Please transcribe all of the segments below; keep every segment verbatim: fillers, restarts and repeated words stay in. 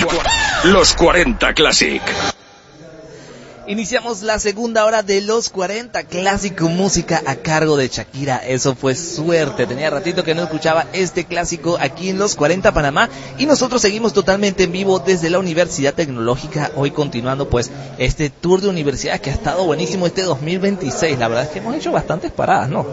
Los cuarenta Classic. Iniciamos la segunda hora de Los cuarenta Clásico, música a cargo de Shakira. Eso fue suerte, tenía ratito que no escuchaba este clásico aquí en Los cuarenta Panamá, y nosotros seguimos totalmente en vivo desde la Universidad Tecnológica, hoy continuando pues este tour de universidad que ha estado buenísimo este dos mil veintiséis. La verdad es que hemos hecho bastantes paradas, ¿no?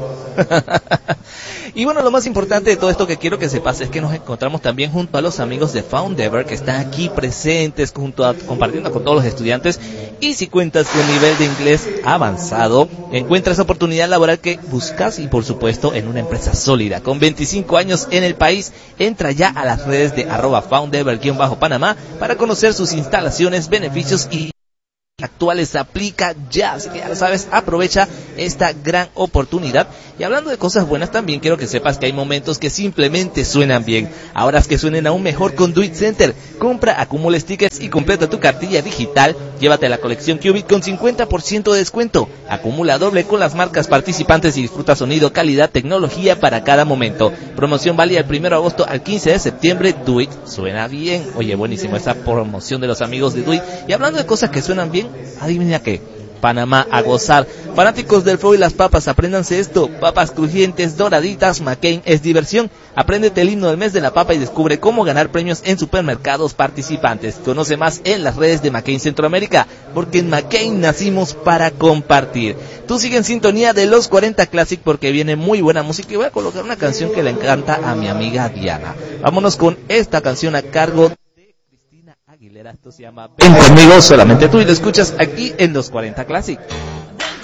Y bueno, lo más importante de todo esto que quiero que sepas es que nos encontramos también junto a los amigos de Foundever, que están aquí presentes junto a, compartiendo con todos los estudiantes. Y si cuentas con nivel de inglés avanzado, encuentras oportunidad laboral que buscas, y por supuesto en una empresa sólida. Con veinticinco años en el país, entra ya a las redes de arroba Foundever-Panamá para conocer sus instalaciones, beneficios y actuales. Aplica ya, así que ya lo sabes, aprovecha esta gran oportunidad. Y hablando de cosas buenas, también quiero que sepas que hay momentos que simplemente suenan bien. Ahora es que suenen aún mejor con Do It Center. Compra, acumula stickers y completa tu cartilla digital. Llévate la colección Qubit con cincuenta por ciento de descuento. Acumula doble con las marcas participantes y disfruta sonido, calidad, tecnología para cada momento. Promoción válida del primero de agosto al quince de septiembre. Do It suena bien. Oye, buenísimo esa promoción de los amigos de Do It. Y hablando de cosas que suenan bien, adivina qué. Panamá a gozar. Fanáticos del flow y las papas, apréndanse esto. Papas crujientes, doraditas, McCain es diversión. Apréndete el himno del mes de la papa y descubre cómo ganar premios en supermercados participantes. Conoce más en las redes de McCain Centroamérica, porque en McCain nacimos para compartir. Tú sigue en sintonía de Los cuarenta Classic, porque viene muy buena música, y voy a colocar una canción que le encanta a mi amiga Diana. Vámonos con esta canción a cargo de Aguilera. Esto se llama Ven conmigo, solamente tú, y lo escuchas aquí en Los cuarenta Classic.